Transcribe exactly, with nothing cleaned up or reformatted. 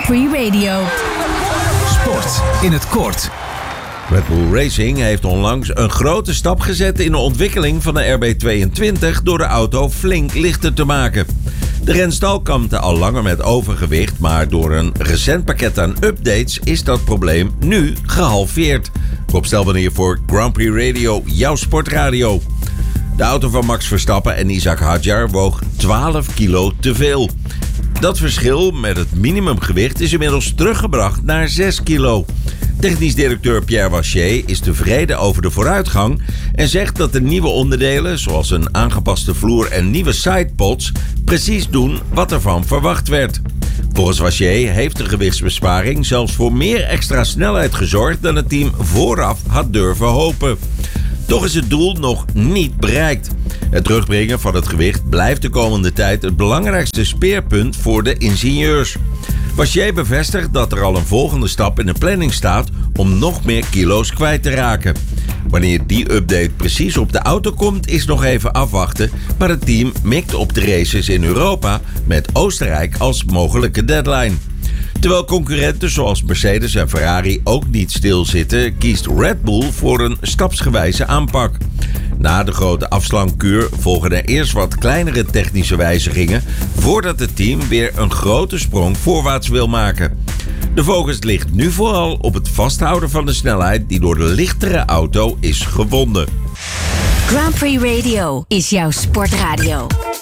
Prix Radio. Sport in het kort. Red Bull Racing heeft onlangs een grote stap gezet in de ontwikkeling van de R B tweeëntwintig door de auto flink lichter te maken. De renstal kampte al langer met overgewicht, maar door een recent pakket aan updates is dat probleem nu gehalveerd. Rob Stelbanier voor Grand Prix Radio, jouw sportradio. De auto van Max Verstappen en Isack Hadjar woog twaalf kilo te veel. Dat verschil met het minimumgewicht is inmiddels teruggebracht naar zes kilo. Technisch directeur Pierre Wachier is tevreden over de vooruitgang en zegt dat de nieuwe onderdelen, zoals een aangepaste vloer en nieuwe sidepods, precies doen wat ervan verwacht werd. Volgens Wachier heeft de gewichtsbesparing zelfs voor meer extra snelheid gezorgd dan het team vooraf had durven hopen. Toch is het doel nog niet bereikt. Het terugbrengen van het gewicht blijft de komende tijd het belangrijkste speerpunt voor de ingenieurs. Wachier bevestigt dat er al een volgende stap in de planning staat om nog meer kilo's kwijt te raken. Wanneer die update precies op de auto komt is nog even afwachten, maar het team mikt op de races in Europa met Oostenrijk als mogelijke deadline. Terwijl concurrenten zoals Mercedes en Ferrari ook niet stilzitten, kiest Red Bull voor een stapsgewijze aanpak. Na de grote afslankkuur volgen er eerst wat kleinere technische wijzigingen voordat het team weer een grote sprong voorwaarts wil maken. De focus ligt nu vooral op het vasthouden van de snelheid die door de lichtere auto is gewonnen. Grand Prix Radio is jouw sportradio.